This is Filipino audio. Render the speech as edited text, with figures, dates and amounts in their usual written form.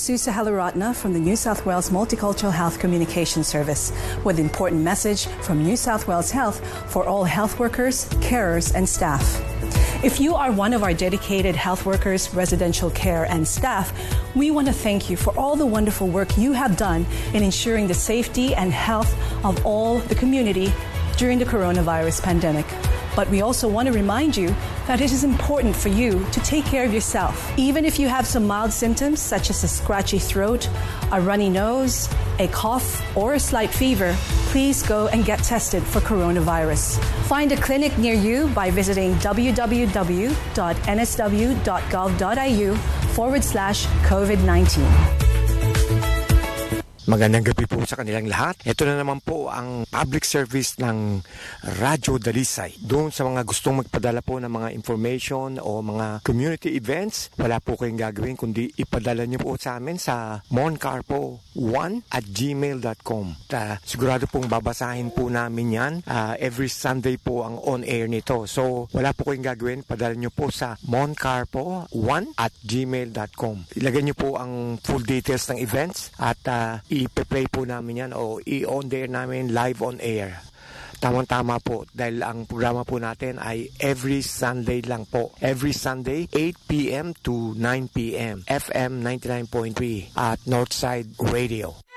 Susa Halaratna from the New South Wales Multicultural Health Communication Service with an important message from New South Wales Health for all health workers, carers and staff. If you are one of our dedicated health workers, residential care and staff, we want to thank you for all the wonderful work you have done in ensuring the safety and health of all the community during the coronavirus pandemic. But we also want to remind you that it is important for you to take care of yourself. Even if you have some mild symptoms such as a scratchy throat, a runny nose, a cough, or a slight fever, please go and get tested for coronavirus. Find a clinic near you by visiting www.nsw.gov.au/COVID-19. Magandang gabi po sa kanilang lahat. Ito na naman po ang public service ng Radyo Dalisay. Doon sa mga gustong magpadala po ng mga information o mga community events, wala po kayong gagawin kundi ipadala niyo po sa amin sa moncarpo1@gmail.com. Sigurado pong babasahin po namin yan. Every Sunday po ang on-air nito. So wala po kayong gagawin, padala niyo po sa moncarpo1@gmail.com. Ilagay niyo po ang full details ng events at i-play po namin yan o i-on air namin live on air. Tamang-tama po dahil ang programa po natin ay every Sunday lang po. Every Sunday, 8 p.m. to 9 p.m. FM 99.3 at Northside Radio.